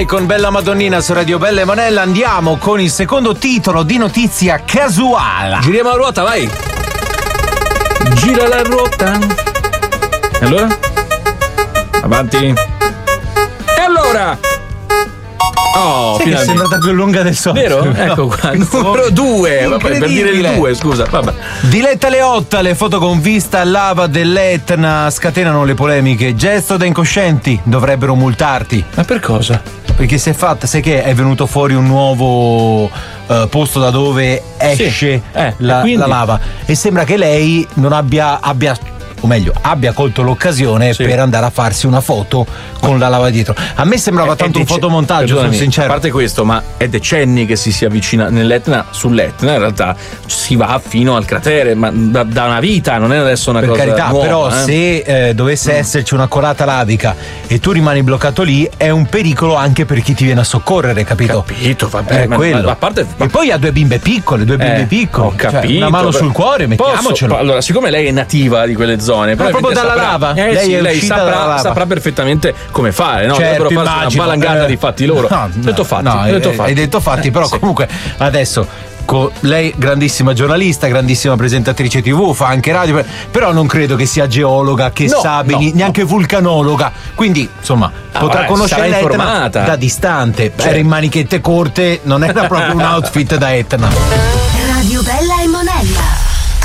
Mai con Bella Madonnina su Radio Bella e Monella. Andiamo con il secondo titolo di notizia casuale. Giriamo la ruota, vai. Gira la ruota. E allora? Avanti. E allora? Oh, che è sembrata più lunga del solito. Vero? Ecco qua. Numero 2. Vabbè, per dire il 2, scusa. Vabbè. Diletta Leotta, le foto con vista a lava dell'Etna scatenano le polemiche. Gesto da incoscienti, dovrebbero multarti. Ma per cosa? Perché si è fatta, sai che è venuto fuori un nuovo posto da dove esce la lava. E sembra che lei non abbia colto l'occasione per andare a farsi una foto con la lava dietro. A me sembrava tanto un fotomontaggio, sono sincero. A parte questo, ma è decenni che si avvicina nell'Etna, sull'Etna in realtà si va fino al cratere, ma da una vita, non è adesso una cosa carità, nuova. Però se dovesse esserci una colata lavica e tu rimani bloccato lì, è un pericolo anche per chi ti viene a soccorrere, capito? Capito, vabbè, quello. Ma a parte, e poi ha due bimbe piccole. Ho capito. Cioè, una mano sul cuore, mettiamocelo. Allora, siccome lei è nativa di quelle zone, proprio dalla lava. Lei saprà perfettamente come fare, no? Certo, dovrebbero farsi una balangata di fatti loro. Detto fatti. Hai detto fatti, però comunque adesso lei grandissima giornalista, grandissima presentatrice TV, fa anche radio, però non credo che sia geologa, che neanche vulcanologa, quindi insomma potrà conoscere l'Etna da distante. Era in manichette corte, non era proprio un outfit da Etna.